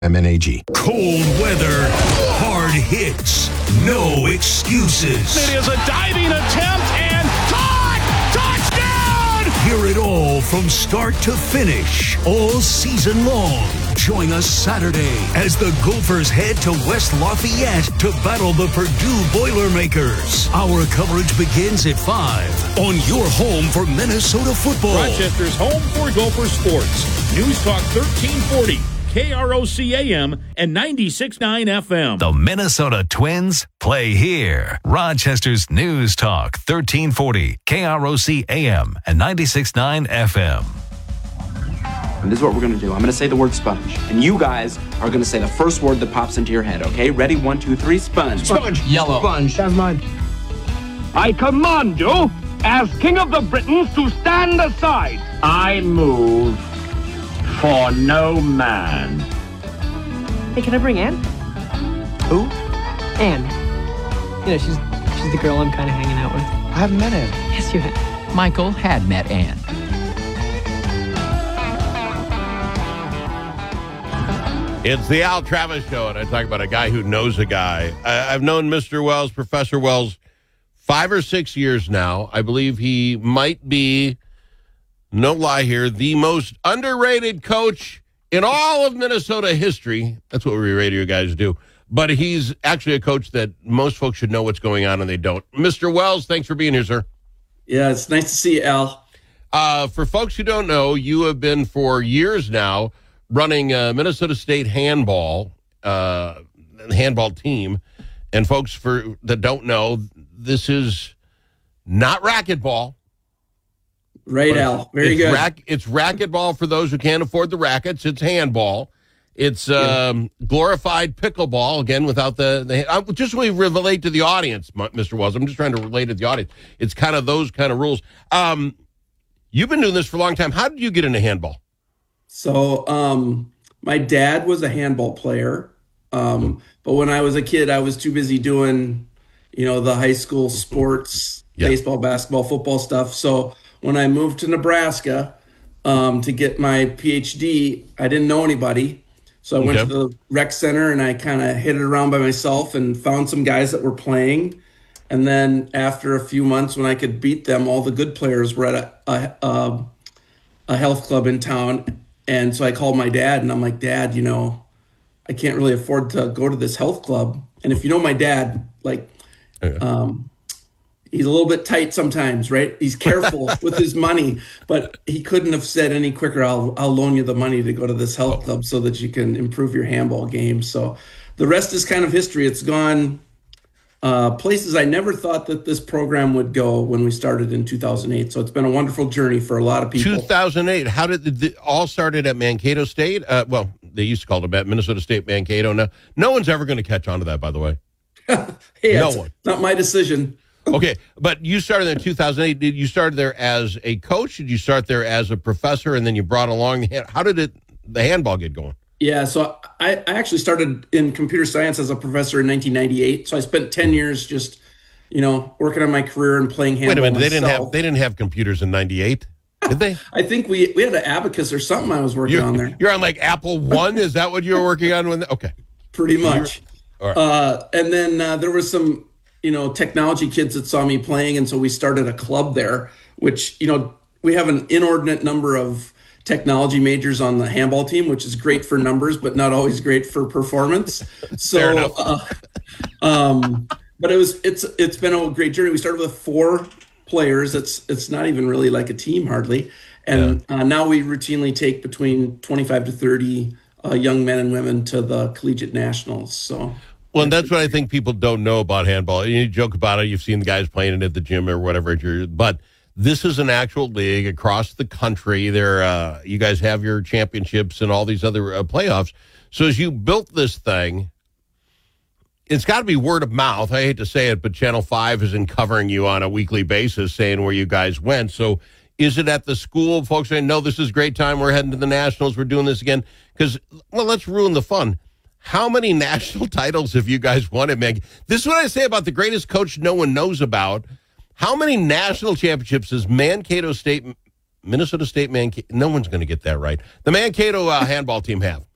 MNAG. Cold weather, hard hits, no excuses. It is a diving attempt and caught! Touchdown! Hear it all from start to finish, all season long. Join us Saturday as the Gophers head to West Lafayette to battle the Purdue Boilermakers. Our coverage begins at 5 on your home for Minnesota football. Rochester's home for Gopher sports. News Talk 1340. KROC AM and 96.9 FM. The Minnesota Twins play here. Rochester's News Talk 1340, KROC AM and 96.9 FM. And this is what we're going to do. I'm going to say the word sponge. And you guys are going to say the first word that pops into your head, okay? Ready? 1, 2, 3. Sponge. Sponge. Yellow. Sponge. That's mine. I command you, as King of the Britons, to stand aside. I move for no man. Hey, can I bring Ann? Who? Ann. You know, she's the girl I'm kind of hanging out with. I haven't met Ann. Yes, you have. Michael had met Ann. It's the Al Travis Show, and I talk about a guy who knows a guy. I've known Mr. Wells, Professor Wells, 5 or 6 years now. I believe he might be, no lie here, the most underrated coach in all of Minnesota history. That's what we radio guys do. But he's actually a coach that most folks should know what's going on, and they don't. Mr. Wells, thanks for being here, sir. Yeah, it's nice to see you, Al. For folks who don't know, you have been for years now running Minnesota State handball team. And folks that don't know, this is not racquetball. Right, Al. Very good. It's racquetball for those who can't afford the rackets. It's handball. It's glorified pickleball, again, without the just we relate to the audience, Mr. Wells. I'm just trying to relate to the audience. It's kind of those kind of rules. You've been doing this for a long time. How did you get into handball? So my dad was a handball player, but when I was a kid, I was too busy doing, the high school sports, baseball, basketball, football stuff. So when I moved to Nebraska to get my PhD, I didn't know anybody. So I went to the rec center and I kind of hit it around by myself and found some guys that were playing. And then after a few months, when I could beat them, all the good players were at a health club in town. And so I called my dad and I'm like, Dad, I can't really afford to go to this health club. And if you know my dad, he's a little bit tight sometimes, right? He's careful with his money, but he couldn't have said any quicker, I'll loan you the money to go to this health club so that you can improve your handball game. So the rest is kind of history. It's gone places I never thought that this program would go when we started in 2008. So it's been a wonderful journey for a lot of people. 2008, how did it all started at Mankato State? They used to call it Minnesota State Mankato. No one's ever going to catch on to that, by the way. Hey, no one. Not my decision. Okay, but you started in 2008. Did you start there as a coach? Did you start there as a professor, and then you brought along how did the handball get going? Yeah, so I actually started in computer science as a professor in 1998. So I spent 10 years just, working on my career and playing handball. Wait a minute, they didn't have computers in 98, did they? I think we had an abacus or something I was working on there. You're on Apple One? Is that what you were working on? Okay. Pretty much. All right. And then there was some, technology kids that saw me playing. And so we started a club there, which, we have an inordinate number of technology majors on the handball team, which is great for numbers, but not always great for performance. So, but it's been a great journey. We started with 4 players. It's not even really like a team hardly. And now we routinely take between 25 to 30 young men and women to the collegiate nationals. So. Well, and that's what I think people don't know about handball. You joke about it. You've seen the guys playing it at the gym or whatever. But this is an actual league across the country. You guys have your championships and all these other playoffs. So as you built this thing, it's got to be word of mouth. I hate to say it, but Channel 5 isn't covering you on a weekly basis saying where you guys went. So is it at the school? Folks saying, no, this is a great time. We're heading to the Nationals. We're doing this again. Because, let's ruin the fun. How many national titles have you guys won at Mankato? This is what I say about the greatest coach no one knows about. How many national championships does Mankato State, Minnesota State, Mankato? No one's going to get that right. The Mankato handball team have.